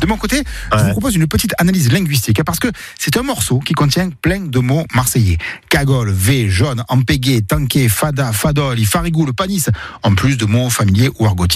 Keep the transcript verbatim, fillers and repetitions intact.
De mon côté, Ouais. je vous propose une petite analyse linguistique, parce que c'est un morceau qui contient plein de mots marseillais. Cagole, V, jaune, ampégué, tanké, fada, fadol, farigoule, panis, en plus de mots familiers ou argotiques.